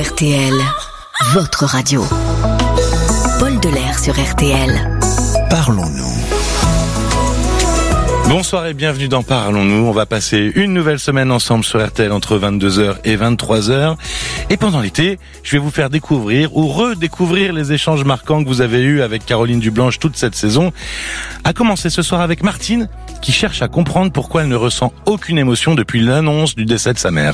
RTL, votre radio. Paul Delair sur RTL. Parlons-nous. Bonsoir et bienvenue dans Parlons-nous. On va passer une nouvelle semaine ensemble sur RTL entre 22h et 23h. Et pendant l'été, je vais vous faire découvrir ou redécouvrir les échanges marquants que vous avez eus avec Caroline Dublanche toute cette saison. À commencer ce soir avec Martine, qui cherche à comprendre pourquoi elle ne ressent aucune émotion depuis l'annonce du décès de sa mère.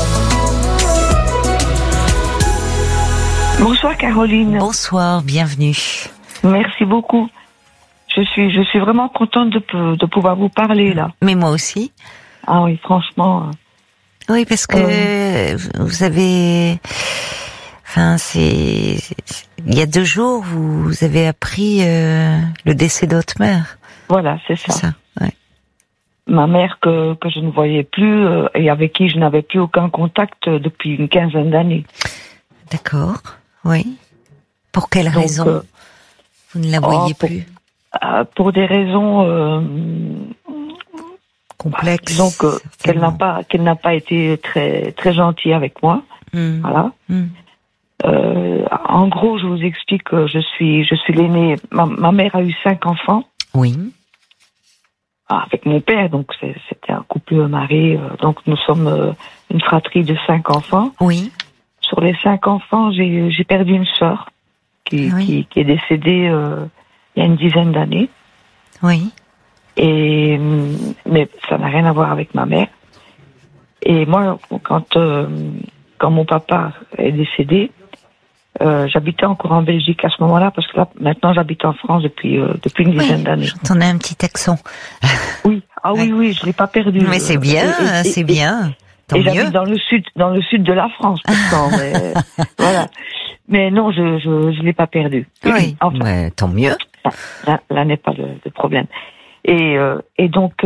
Bonsoir Caroline. Bonsoir, bienvenue. Merci beaucoup. Je suis vraiment contente de pouvoir vous parler là. Mais moi aussi. Ah oui, franchement. Oui, parce que vous avez... Enfin, il y a 2 jours, vous avez appris le décès de votre mère. Voilà, c'est ça. C'est ça, ouais. Ma mère que je ne voyais plus et avec qui je n'avais plus aucun contact depuis une 15aine d'années. D'accord, oui. Pour quelle raison vous ne la voyez plus? Pour des raisons complexes. Disons qu'elle n'a pas été très très gentille avec moi. Voilà. En gros, je vous explique que je suis l'aînée. Ma mère a eu 5 enfants. Oui. Avec mon père, donc c'était un couple marié. Donc nous sommes une fratrie de 5 enfants. Oui. Sur les 5 enfants, j'ai perdu une sœur qui est décédée il y a une 10aine d'années. Oui. Mais ça n'a rien à voir avec ma mère. Et moi, quand mon papa est décédé, j'habitais encore en Belgique à ce moment-là, parce que là, maintenant, j'habite en France depuis une 10aine d'années. J'entendais un petit accent. Oui. Oui, je l'ai pas perdu. Mais c'est bien, c'est bien. Tant et mieux. j'habite dans le sud de la France, pourtant. Mais, voilà. Mais non, je l'ai pas perdu. Oui. Enfin, mais tant mieux. Là n'est pas de problème. Et donc,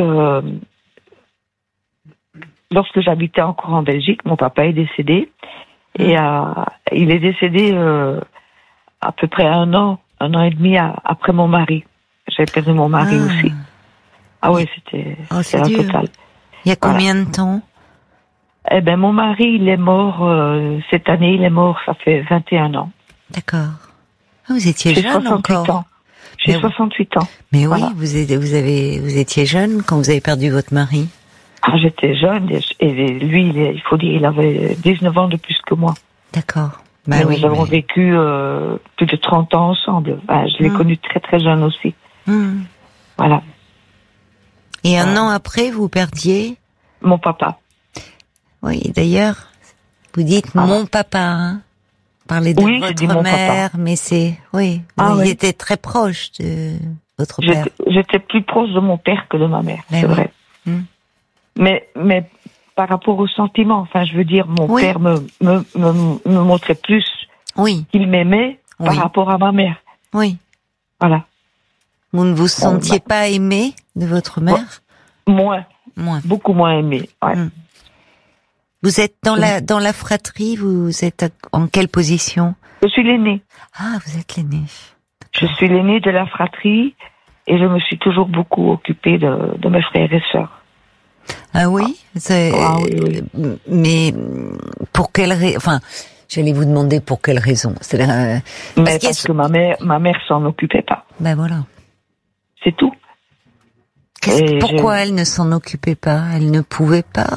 lorsque j'habitais encore en Belgique, mon papa est décédé. Et il est décédé à peu près un an et demi après mon mari. J'avais perdu mon mari aussi. Ah oui, c'était un total. Il y a combien de temps? Eh ben, mon mari, il est mort cette année. Il est mort, ça fait 21 ans. D'accord. Vous étiez jeune encore. Ans. J'ai 68 ans. Mais voilà. Oui, vous étiez jeune quand vous avez perdu votre mari. Ah, j'étais jeune et lui, il faut dire, il avait 19 ans de plus que moi. D'accord. Nous avons vécu plus de 30 ans ensemble. Je l'ai connu très très jeune aussi. Voilà. Et un an après, vous perdiez mon papa. Oui, d'ailleurs, vous dites mon papa, hein. Parlez de votre mère, mais il était très proche de votre père. J'étais plus proche de mon père que de ma mère, c'est vrai. Mais par rapport aux sentiments, enfin, je veux dire, mon père me montrait plus qu'il m'aimait par rapport à ma mère. Oui. Voilà. Vous ne vous sentiez pas aimé de votre mère? Moins. Beaucoup moins aimé. Ouais. Vous êtes dans la fratrie, vous êtes en quelle position? Je suis l'aînée. Ah, vous êtes l'aînée. Je suis l'aînée de la fratrie et je me suis toujours beaucoup occupée de mes frères et sœurs. Ah oui? Oui. Mais pour quelle raison? Enfin, j'allais vous demander pour quelle raison. Parce que ma mère s'en occupait pas. Ben voilà. C'est tout. Pourquoi elle ne s'en occupait pas? Elle ne pouvait pas?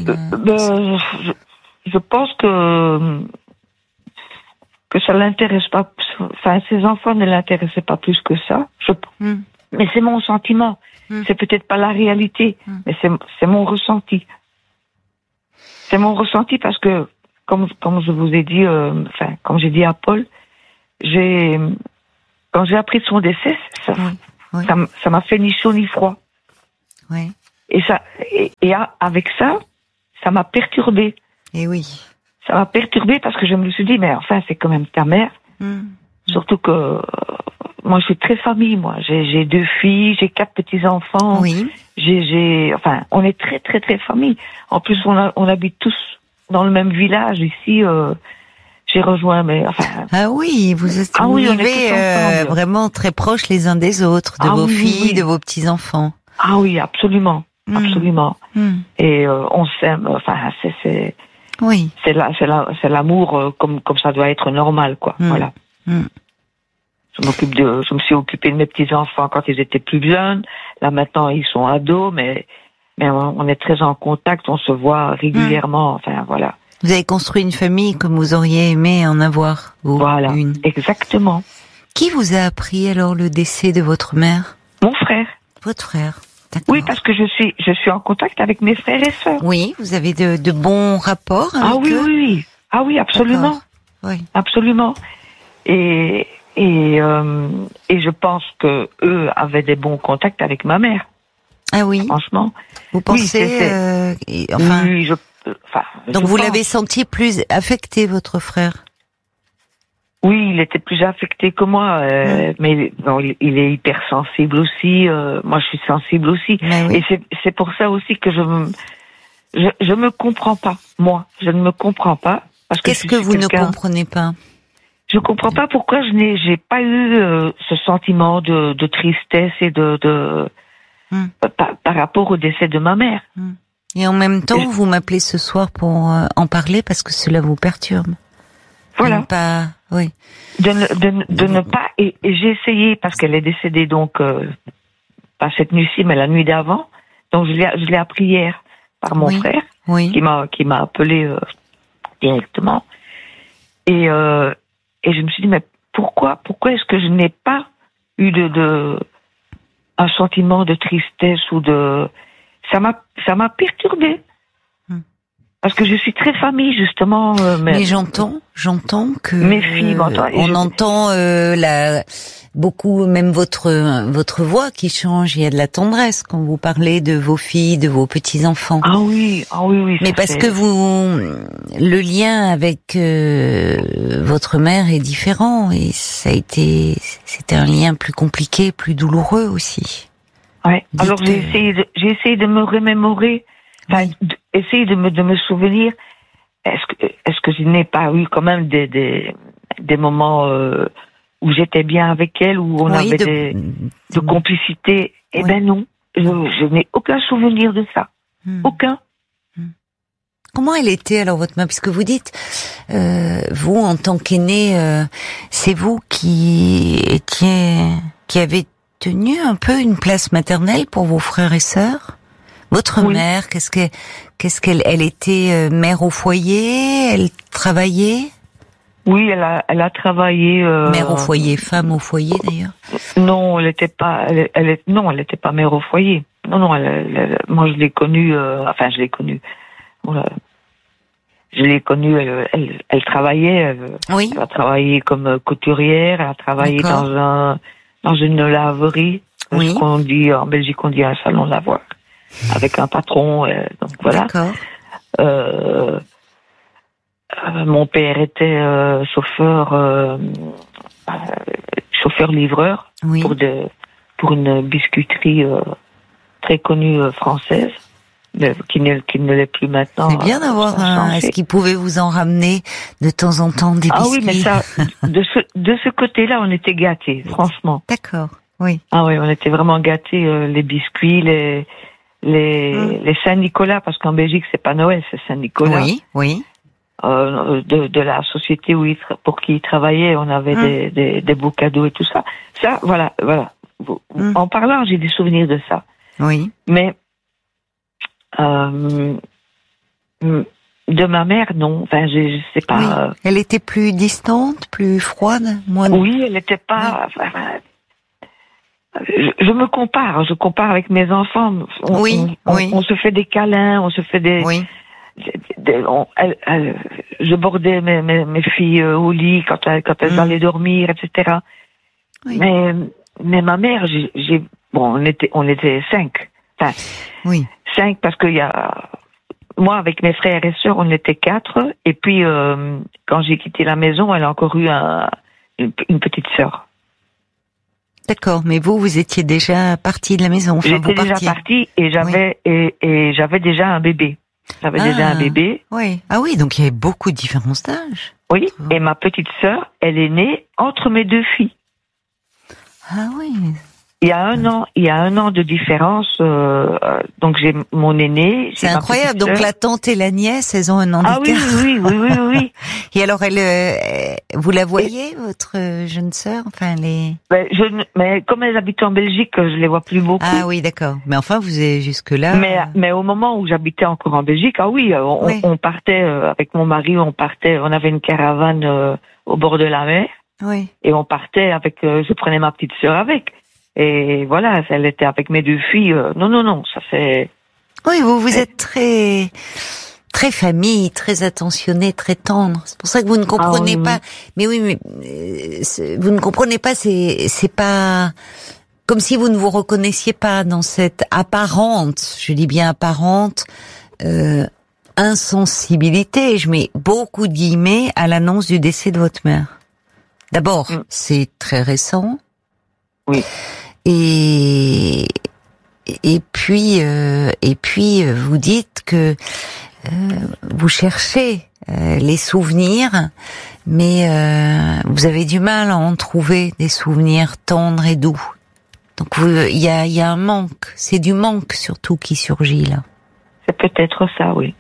Je pense que ça l'intéresse pas. Enfin, ses enfants ne l'intéressaient pas plus que ça. Mais c'est mon sentiment. C'est peut-être pas la réalité, mais c'est mon ressenti. C'est mon ressenti parce que, comme je vous ai dit, comme j'ai dit à Paul, quand j'ai appris de son décès, ça m'a fait ni chaud ni froid. Oui. Avec ça m'a perturbée. Et oui. Ça m'a perturbée parce que je me suis dit, mais enfin, c'est quand même ta mère. Surtout que moi, je suis très famille, moi. J'ai 2 filles, j'ai 4 petits-enfants. Oui. On est très, très, très famille. En plus, on habite tous dans le même village ici. J'ai rejoint Ah oui, vous vivez vraiment très proches les uns des autres, de vos filles, de vos petits-enfants. Ah oui, absolument. Absolument. Et on s'aime. Enfin, Oui. C'est l'amour comme ça doit être normal, quoi. Voilà. Je me suis occupée de mes petits-enfants quand ils étaient plus jeunes. Là, maintenant, ils sont ados, mais on est très en contact, on se voit régulièrement, enfin, voilà. Vous avez construit une famille comme vous auriez aimé en avoir, vous. Voilà, une. Exactement. Qui vous a appris alors le décès de votre mère? Mon frère. Votre frère. D'accord. Oui, parce que je suis en contact avec mes frères et sœurs. Oui, vous avez de bons rapports avec eux? Oui. Ah oui, absolument. Oui. Absolument. Et je pense que eux avaient des bons contacts avec ma mère. Ah oui. Franchement. Vous pensez, oui, donc vous l'avez senti plus affecté, votre frère? Oui, il était plus affecté que moi, mais bon, il est hypersensible aussi. Moi, je suis sensible aussi, oui. Et c'est pour ça aussi que je me comprends pas. Moi, je ne me comprends pas parce que qu'est-ce que vous ne comprenez pas? Je comprends pas pourquoi j'ai pas eu ce sentiment de tristesse et par rapport au décès de ma mère. Et en même temps, vous m'appelez ce soir pour en parler parce que cela vous perturbe. Voilà. Oui. De ne pas, et j'ai essayé, parce qu'elle est décédée donc, pas cette nuit-ci, mais la nuit d'avant. Donc je l'ai appris hier par mon frère, qui m'a appelé directement. Et je me suis dit, mais pourquoi est-ce que je n'ai pas eu un sentiment de tristesse ou ça m'a perturbée. Parce que je suis très famille, justement. Mais j'entends que mes filles m'entendent. On entend beaucoup, même votre voix qui change. Il y a de la tendresse quand vous parlez de vos filles, de vos petits enfants. Ah oui. Mais parce que le lien avec votre mère est différent et c'était un lien plus compliqué, plus douloureux aussi. Ouais. Alors j'ai essayé de me remémorer. Enfin, essayer de me souvenir. Est-ce que je n'ai pas eu quand même des moments où j'étais bien avec elle, où on avait de complicité? Eh ben non, je n'ai aucun souvenir de ça, aucun. Comment elle était alors votre mère? Puisque vous dites, vous en tant qu'aîné, c'est vous qui avez tenu un peu une place maternelle pour vos frères et sœurs. Votre mère, qu'est-ce qu'elle était mère au foyer? Elle travaillait? Oui, elle a travaillé. Mère au foyer, femme au foyer d'ailleurs. Non, elle n'était pas. Non, elle n'était pas mère au foyer. Non. Moi, je l'ai connue. Enfin, je l'ai connue. Voilà. Je l'ai connue. Elle travaillait. Oui. Elle a travaillé comme couturière. Elle a travaillé dans une laverie. Oui. Ce qu'on dit en Belgique, on dit un salon de lavoir. Avec un patron, donc voilà. D'accord. Mon père était chauffeur-livreur pour une biscuiterie très connue française, qui ne l'est plus maintenant. C'est bien d'avoir est-ce qu'il pouvait vous en ramener de temps en temps des biscuits? Ah oui, mais ça, de ce côté-là, on était gâtés, franchement. D'accord, oui. Ah oui, on était vraiment gâtés, les biscuits, les Saint-Nicolas, parce qu'en Belgique, c'est pas Noël, c'est Saint-Nicolas. Oui. De la société pour qui il travaillait, on avait des beaux cadeaux et tout ça. Ça, voilà. En parlant, j'ai des souvenirs de ça. Oui. Mais de ma mère, non. Enfin, je sais pas. Oui. Elle était plus distante, plus froide, moins. Oui, elle n'était pas. Je me compare. Je compare avec mes enfants. On se fait des câlins, on se fait des. Oui. Je bordais mes filles au lit quand elles allaient dormir, etc. Oui. Mais ma mère, on était 5. Enfin, 5 parce que moi avec mes frères et sœurs, on était 4. Et puis quand j'ai quitté la maison, elle a encore eu une petite sœur. D'accord, mais vous étiez déjà partie de la maison. Enfin, j'étais déjà partie et j'avais déjà un bébé. J'avais déjà un bébé. Oui. Ah oui, donc il y avait beaucoup de différences d'âge. Oui, et ma petite sœur, elle est née entre mes 2 filles. Ah oui. Il y a un an de différence. Donc j'ai mon aîné. C'est incroyable. Donc la tante et la nièce, elles ont un an d'écart. Oui. Et alors vous la voyez, votre jeune sœur, enfin les. Mais comme elles habitent en Belgique, je les vois plus beaucoup. Ah oui, d'accord. Mais enfin, vous êtes jusque là. Mais au moment où j'habitais encore en Belgique, on partait avec mon mari, on avait une caravane au bord de la mer. Oui. Et on partait je prenais ma petite sœur avec. Et voilà, elle était avec mes 2 filles. Non, ça fait. Oui, vous êtes très, très famille, très attentionné, très tendre. C'est pour ça que vous ne comprenez pas. Mais oui, vous ne comprenez pas. C'est pas comme si vous ne vous reconnaissiez pas dans cette apparente, je dis bien apparente, insensibilité. Je mets beaucoup de guillemets à l'annonce du décès de votre mère. D'abord, c'est très récent. Oui. Et puis vous dites que vous cherchez les souvenirs, mais vous avez du mal à en trouver des souvenirs tendres et doux. Donc il y a un manque, c'est du manque surtout qui surgit là. C'est peut-être ça, oui.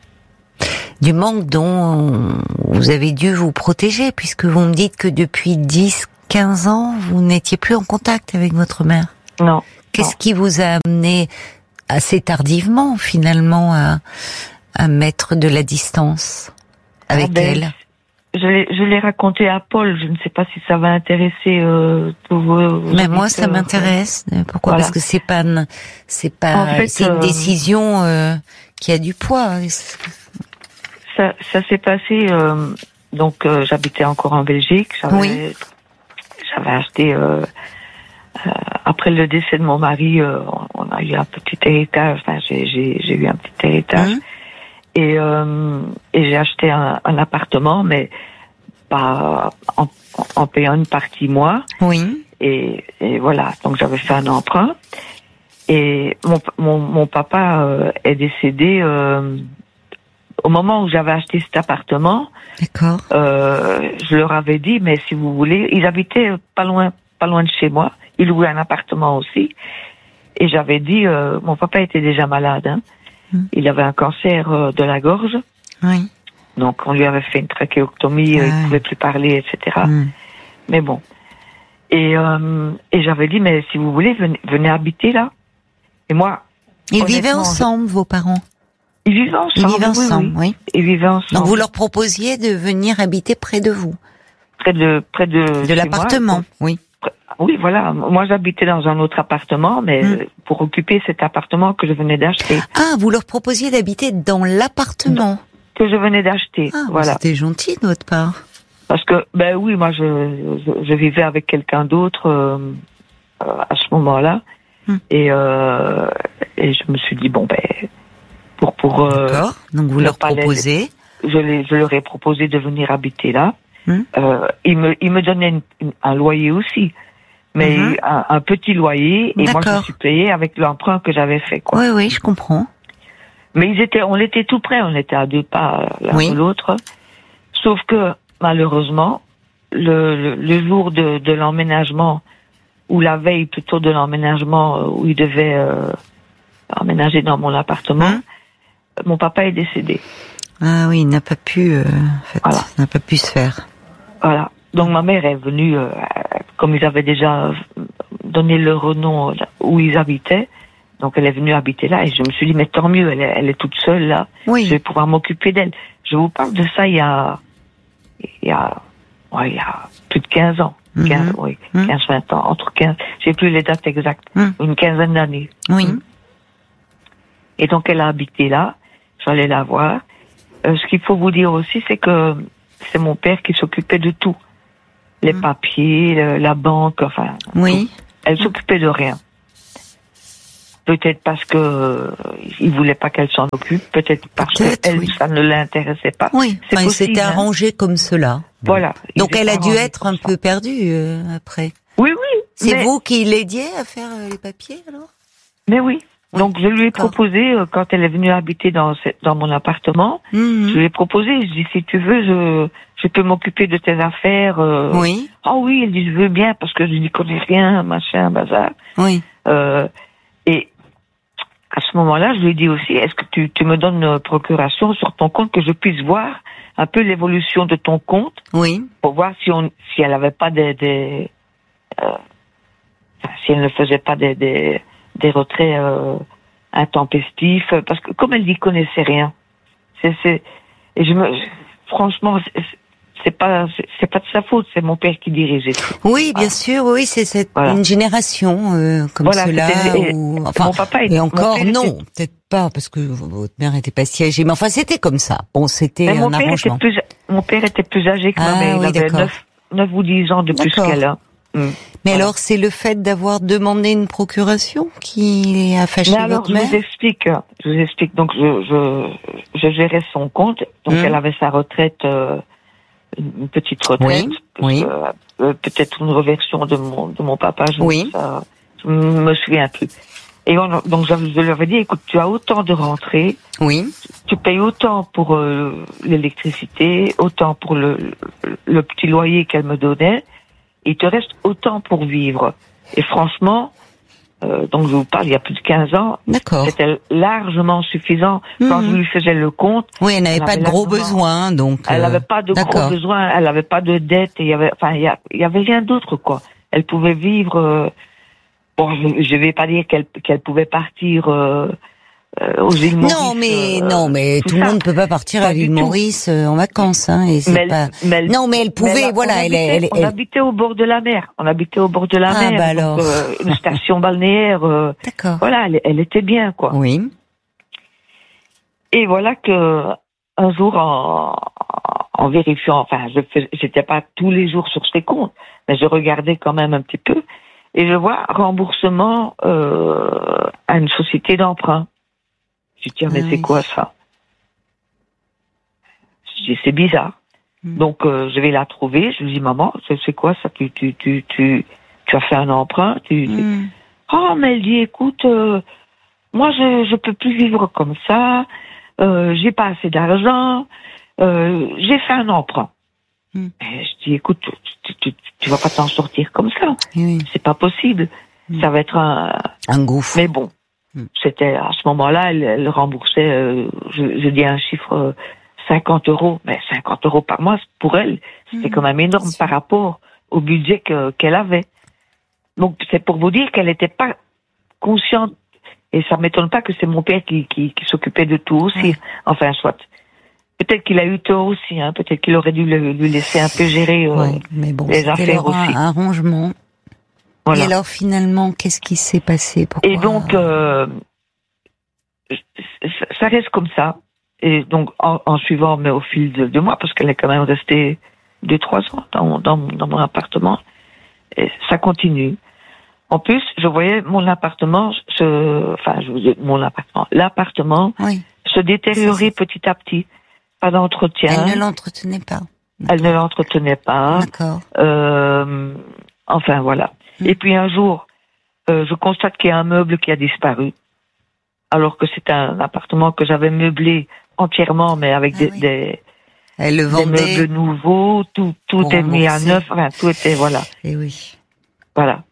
Du manque dont vous avez dû vous protéger, puisque vous me dites que depuis 10-15 ans, vous n'étiez plus en contact avec votre mère. Non. Qu'est-ce qui vous a amené assez tardivement, finalement, à mettre de la distance avec elle? Je l'ai raconté à Paul. Je ne sais pas si ça va intéresser tous vos. Mais moi, ça m'intéresse. Pourquoi? Voilà. Parce que c'est une décision qui a du poids. Ça s'est passé. Donc, j'habitais encore en Belgique. J'avais acheté. Après le décès de mon mari, on a eu un petit héritage. Enfin, j'ai eu un petit héritage. Et j'ai acheté un appartement, mais pas en payant une partie moi. Oui. Et voilà. Donc j'avais fait un emprunt. Et mon papa est décédé au moment où j'avais acheté cet appartement. D'accord. Je leur avais dit, mais si vous voulez, ils habitaient pas loin de chez moi. Ils louaient un appartement aussi. Et j'avais dit, mon papa était déjà malade, hein. Il avait un cancer de la gorge. Oui. Donc, on lui avait fait une trachéoctomie, il ne pouvait plus parler, etc. Mais bon. Et j'avais dit, mais si vous voulez, venez habiter là. Et moi... Ils vivaient ensemble, vos parents? Ils vivaient ensemble, oui. Ils vivaient ensemble. Donc, vous leur proposiez de venir habiter près de vous? Près de l'appartement, oui. Oui, voilà. Moi, j'habitais dans un autre appartement, mais pour occuper cet appartement que je venais d'acheter. Ah, vous leur proposiez d'habiter dans l'appartement que je venais d'acheter. Ah, voilà. C'était gentil de votre part. Parce que, oui, moi, je vivais avec quelqu'un d'autre à ce moment-là, et je me suis dit pour D'accord. Donc vous leur proposez. Je leur ai proposé de venir habiter là. Ils me donnaient un loyer aussi. Mais un petit loyer, et moi je suis payée avec l'emprunt que j'avais fait, quoi. Oui, je comprends. Mais on était tout près, on était à 2 pas l'un de l'autre. Sauf que, malheureusement, le jour de l'emménagement, ou la veille plutôt de l'emménagement, où il devait emménager dans mon appartement, mon papa est décédé. Ah oui, il n'a pas pu, n'a pas pu se faire. Voilà. Donc ma mère est venue, comme ils avaient déjà donné leur nom où ils habitaient, donc elle est venue habiter là, et je me suis dit, mais tant mieux, elle est toute seule là, je vais pouvoir m'occuper d'elle. Je vous parle de ça il y a plus de 15 ans. 15-20 ans, entre 15, j'ai plus les dates exactes, une quinzaine d'années. Oui. Et donc elle a habité là, j'allais la voir. Ce qu'il faut vous dire aussi, c'est que c'est mon père qui s'occupait de tout. Les papiers, la banque, enfin. Oui. Tout. Elle s'occupait de rien. Peut-être parce que il voulait pas qu'elle s'en occupe, peut-être parce que ça ne l'intéressait pas. Oui, il s'était arrangé comme cela. Voilà. Donc elle a dû être un peu perdue après. Oui. C'est vous qui l'aidiez à faire les papiers alors? Mais oui. Donc je lui ai proposé, quand elle est venue habiter dans mon appartement, je lui ai proposé, je dis, si tu veux, je peux m'occuper de tes affaires. Oui. Ah oui, elle dit, je veux bien, parce que je n'y connais rien, machin, bazar. Oui. Et à ce moment-là, je lui ai dit aussi, est-ce que tu me donnes une procuration sur ton compte, que je puisse voir un peu l'évolution de ton compte, oui, pour voir si elle avait pas si elle ne faisait pas des retraits intempestifs, parce que comme elle n'y connaissait rien, franchement, c'est pas de sa faute, c'est mon père qui dirigeait. Oui, bien sûr, oui, c'est une génération comme cela. Enfin, mon papa et encore non, peut-être pas, parce que votre mère n'était pas si âgée, mais enfin c'était comme ça. Bon, c'était un arrangement. Mon père était plus âgé que moi, mais il avait 9 ou 10 ans de plus qu'elle a. Mais alors, c'est le fait d'avoir demandé une procuration qui a fâché votre mère? Je vous explique. Donc, je gérais son compte. Donc, elle avait sa retraite, une petite retraite. Oui. Peut-être une reversion de mon papa. Je me souviens plus. Et donc, je leur avais dit, écoute, tu as autant de rentrées. Oui. Tu payes autant pour l'électricité, autant pour le petit loyer qu'elle me donnait. Il te reste autant pour vivre. Et franchement, donc je vous parle, il y a plus de 15 ans, c'était largement suffisant. Quand je lui faisais le compte... Oui, elle n'avait pas de gros besoins, donc... Elle n'avait pas de gros besoins, elle n'avait pas de dette, il y avait rien d'autre, quoi. Elle pouvait vivre... bon, je vais pas dire qu'elle pouvait partir... aux îles Maurice. Non, mais tout le monde ne peut pas partir à l'île Maurice en vacances, hein. Et c'est non, mais elle pouvait, voilà, on habitait au bord de la mer. On habitait au bord de la mer. Bah alors. Donc, une station balnéaire. D'accord. Voilà, elle était bien, quoi. Oui. Et voilà que un jour, en vérifiant, enfin, j'étais pas tous les jours sur ses comptes, mais je regardais quand même un petit peu, et je vois remboursement à une société d'emprunt. Je dis, tiens, mais c'est quoi ça? Je dis, c'est bizarre. Donc, je vais la trouver. Je lui dis, maman, c'est quoi ça? Tu as fait un emprunt? Oh, mais elle dit, écoute, moi, je peux plus vivre comme ça. J'ai pas assez d'argent. J'ai fait un emprunt. Et je dis, écoute, tu vas pas t'en sortir comme ça. C'est pas possible. Ça va être un gouffre. Mais bon. C'était à ce moment-là, elle remboursait, je dis un chiffre, 50 €. Mais 50 € par mois, pour elle, c'était quand même énorme par rapport au budget qu'elle avait. Donc, c'est pour vous dire qu'elle n'était pas consciente. Et ça m'étonne pas que c'est mon père qui s'occupait de tout aussi. Enfin, soit. Peut-être qu'il a eu tort aussi, hein. Peut-être qu'il aurait dû lui laisser un peu gérer mais bon, les affaires aussi. Un arrangement. Voilà. Et alors finalement, qu'est-ce qui s'est passé? Pourquoi? Et donc, ça reste comme ça. Et donc, en suivant, mais au fil de mois, parce qu'elle est quand même restée 2-3 ans dans mon appartement, et ça continue. En plus, je voyais l'appartement se détériorer petit à petit. Pas d'entretien. Elle ne l'entretenait pas. Elle ne l'entretenait pas. D'accord. Enfin, voilà. Et puis un jour, je constate qu'il y a un meuble qui a disparu, alors que c'est un appartement que j'avais meublé entièrement, mais avec des meubles nouveaux, tout est mis à neuf, enfin, tout était, voilà. Et oui. Voilà.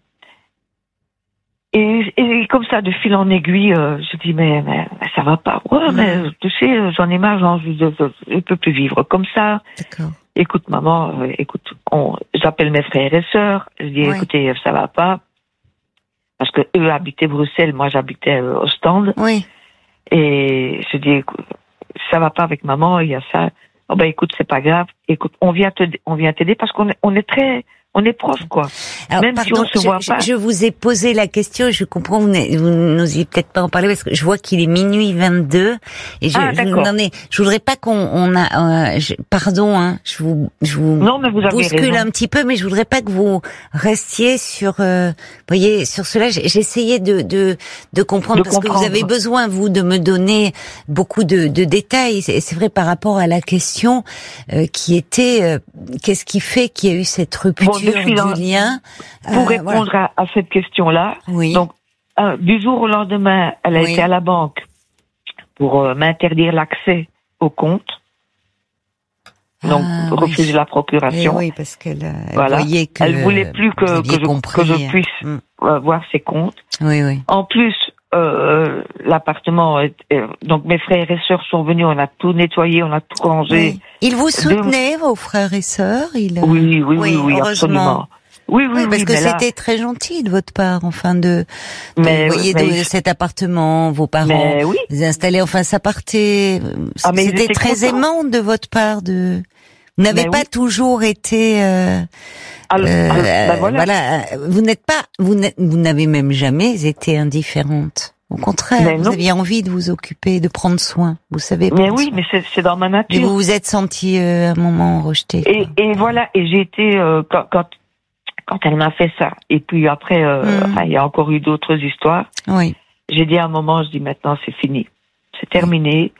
Et comme ça, de fil en aiguille, je dis, mais ça va pas. Ouais, mais tu sais, j'en ai marre, je peux plus vivre comme ça. D'accord. Écoute, maman, j'appelle mes frères et sœurs. Je dis, écoutez, ça va pas. Parce que eux habitaient Bruxelles, moi j'habitais au stand. Oui. Et je dis, écoute, ça va pas avec maman, il y a ça. Oh ben écoute, c'est pas grave. Écoute, on vient t'aider parce qu'on est proches, quoi. Alors, même si on se voit pas. Je vous ai posé la question, je comprends, vous n'osiez peut-être pas en parler parce que je vois qu'il est minuit 22 et je voudrais pas pardon, hein, je vous non, mais vous avez bouscule raison. un petit peu, mais je voudrais pas que vous restiez sur, voyez, sur cela. J'essayais de comprendre parce que vous avez besoin, vous, de me donner beaucoup de détails. Et c'est vrai par rapport à la question qui était, qu'est-ce qui fait qu'il y a eu cette rupture du lien. Pour répondre à cette question-là, donc du jour au lendemain, elle a été à la banque pour m'interdire l'accès au compte. Donc, refuser la procuration. Oui, parce qu'elle voyait que elle voulait plus que je puisse voir ses comptes. Oui, oui. En plus, l'appartement, donc mes frères et sœurs sont venus, on a tout nettoyé, on a tout rangé. Oui. Ils vous soutenaient, vos frères et sœurs? Oui, absolument. Oui, parce que c'était très gentil de votre part, enfin de cet appartement, vos parents, vous installer, enfin ça partait, c'était très aimant de votre part de. Vous n'avez pas toujours été, voilà, vous n'avez même jamais été indifférente. Au contraire, vous aviez envie de vous occuper, de prendre soin. Vous savez. Mais oui, mais c'est dans ma nature. Et vous vous êtes senti à un moment rejeté. Et voilà, et j'ai été quand elle m'a fait ça, et puis après, il y a encore eu d'autres histoires. Oui. J'ai dit à un moment, je dis maintenant c'est fini, c'est terminé.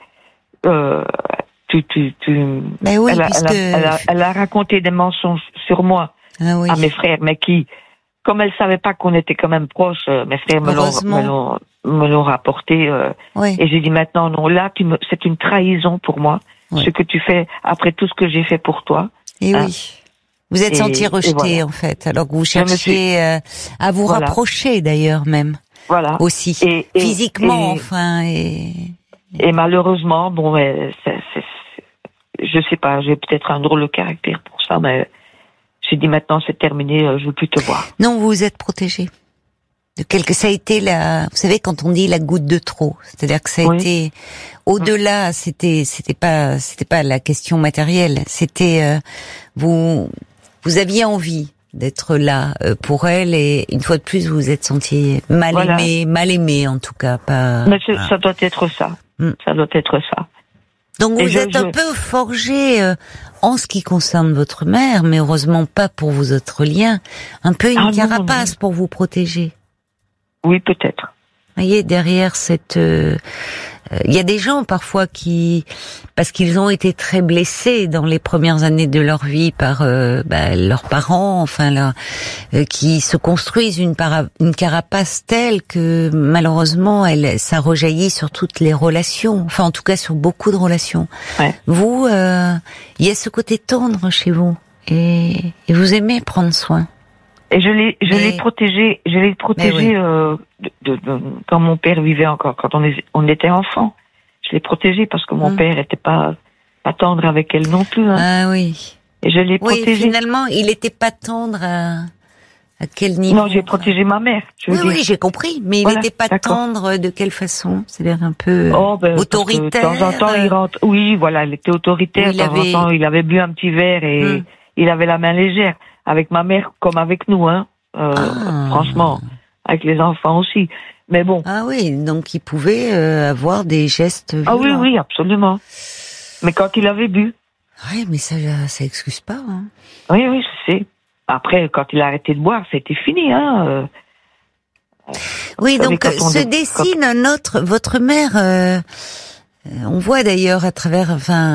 Mais oui, elle a raconté des mensonges sur moi à mes frères, mais qui, comme elle savait pas qu'on était quand même proches, mes frères me l'ont rapporté. Et j'ai dit maintenant non, là c'est une trahison pour moi, ce que tu fais après tout ce que j'ai fait pour toi. Et oui. Vous êtes senti rejeté, en fait, alors que vous cherchiez à vous rapprocher, d'ailleurs, même. Voilà. Aussi. Physiquement, enfin, Et malheureusement, bon, je sais pas, j'ai peut-être un drôle de caractère pour ça, mais j'ai dit maintenant, c'est terminé, je veux plus te voir. Non, vous vous êtes protégé. Ça a été vous savez, quand on dit la goutte de trop, c'est-à-dire que ça a été, au-delà, c'était pas la question matérielle, c'était, vous aviez envie d'être là pour elle, et une fois de plus vous vous êtes senti mal aimé en tout cas, pas. Mais ça doit être ça. Ça doit être ça. Donc vous êtes un peu forgé en ce qui concerne votre mère, mais heureusement pas pour vos autres liens, un peu une carapace pour vous protéger. Oui, peut-être. Vous voyez, derrière cette... il y a des gens parfois parce qu'ils ont été très blessés dans les premières années de leur vie par leurs parents, enfin qui se construisent une carapace telle que malheureusement ça rejaillit sur toutes les relations, enfin en tout cas sur beaucoup de relations. Ouais. Vous, il y a ce côté tendre chez vous et vous aimez prendre soin. Et je l'ai protégé quand mon père vivait encore, quand on était enfant. Je l'ai protégé parce que mon père était pas tendre avec elle non plus. Hein. Ah oui. Et je l'ai protégé. Finalement, il n'était pas tendre à quel niveau? Non, j'ai protégé ma mère. Oui, j'ai compris. Mais il n'était pas tendre de quelle façon? C'est-à-dire un peu autoritaire. De temps en temps, il rentre. Oui, voilà, il était autoritaire. De temps en temps, il avait bu un petit verre et il avait la main légère. Avec ma mère comme avec nous, hein. Franchement, avec les enfants aussi. Mais bon. Ah oui, donc il pouvait avoir des gestes violents. Ah oui, absolument. Mais quand il avait bu. Oui, mais ça excuse pas. Hein. Oui, je sais. Après, quand il a arrêté de boire, c'était fini, hein. Oui, donc se dessine un autre. Votre mère, on voit d'ailleurs à travers,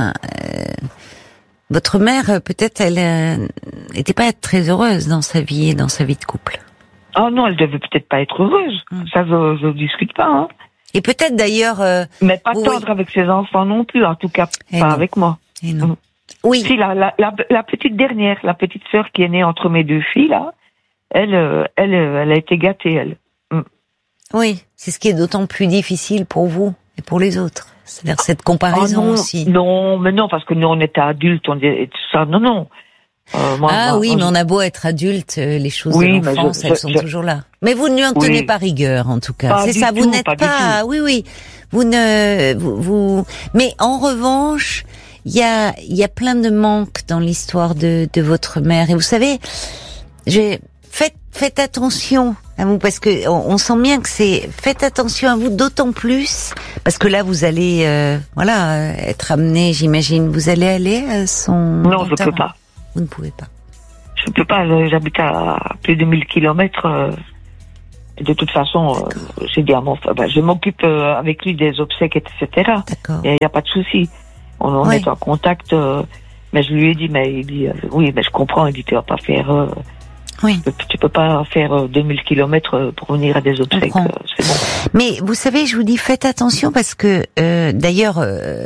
votre mère, peut-être, elle n'était pas très heureuse dans sa vie et dans sa vie de couple. Oh non, elle devait peut-être pas être heureuse. Ça, je discute pas. Hein. Et peut-être d'ailleurs. Mais pas tendre avec ses enfants non plus, en tout cas pas avec moi. Et non. Oui. Si la petite dernière, la petite sœur qui est née entre mes deux filles là, elle a été gâtée elle. Oui, c'est ce qui est d'autant plus difficile pour vous et pour les autres. C'est-à-dire cette comparaison aussi. Non, mais non, parce que nous on était adultes, et tout ça. Non. Mais on a beau être adulte, les choses de l'enfance, elles sont toujours là. Mais vous ne lui en tenez pas rigueur, en tout cas. C'est ça, vous n'êtes pas. Oui. Vous ne. Mais en revanche, il y a plein de manques dans l'histoire de votre mère. Et vous savez, faites attention à vous, parce que on sent bien que faites attention à vous, d'autant plus parce que là vous allez être amené, j'imagine. Vous allez aller à son Non, je peux pas. Vous ne pouvez pas. Je peux pas, j'habite à plus de 1000 kilomètres. De toute façon, j'ai dit à mon frère, je m'occupe avec lui des obsèques, etc. D'accord. Il n'y a pas de souci. On est en contact, mais je lui ai dit, mais il dit, oui, mais je comprends, il dit, tu vas pas faire Oui. Tu peux pas faire 2000 kilomètres pour venir à des obsèques. C'est bon. Mais vous savez, je vous dis, faites attention parce que d'ailleurs,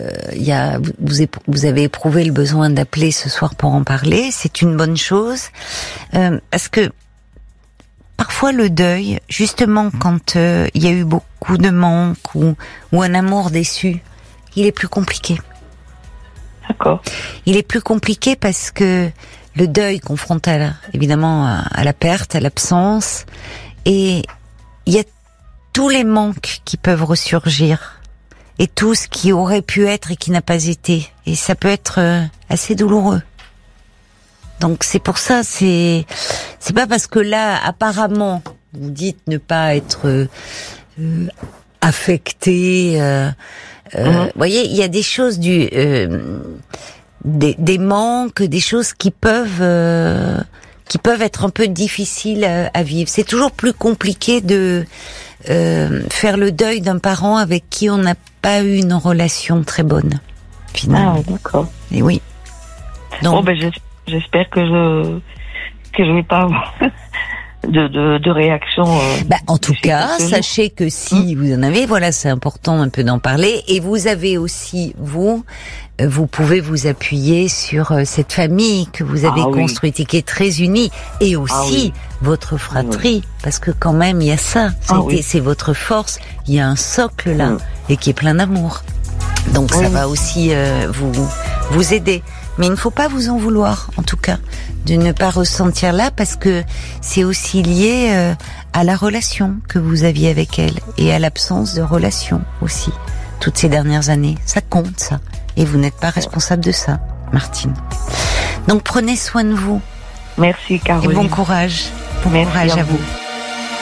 vous avez éprouvé le besoin d'appeler ce soir pour en parler. C'est une bonne chose parce que parfois le deuil, justement, quand il y a eu beaucoup de manque ou un amour déçu, il est plus compliqué. D'accord. Il est plus compliqué parce que le deuil confronte évidemment à la perte, à l'absence, et il y a tous les manques qui peuvent ressurgir, et tout ce qui aurait pu être et qui n'a pas été, et ça peut être assez douloureux. Donc c'est pour ça, c'est pas parce que là, apparemment, vous dites ne pas être affecté. Vous voyez, il y a des choses des manques, des choses qui peuvent être un peu difficiles à vivre. C'est toujours plus compliqué de faire le deuil d'un parent avec qui on n'a pas eu une relation très bonne, finalement. Ah, d'accord. Et oui. Donc, bon, j'espère que je vais pas avoir de réaction. En tout cas, sachez que si vous en avez, voilà, c'est important un peu d'en parler. Et vous avez aussi, vous pouvez vous appuyer sur cette famille que vous avez construite et qui est très unie, et aussi votre fratrie, parce que quand même il y a ça. C'est votre force. Il y a un socle là et qui est plein d'amour. Donc ça va aussi vous aider. Mais il ne faut pas vous en vouloir, en tout cas, de ne pas ressentir là, parce que c'est aussi lié à la relation que vous aviez avec elle et à l'absence de relation aussi, toutes ces dernières années. Ça compte, ça. Et vous n'êtes pas responsable de ça, Martine. Donc prenez soin de vous. Merci, Caroline. Et bon courage. Bon courage à vous.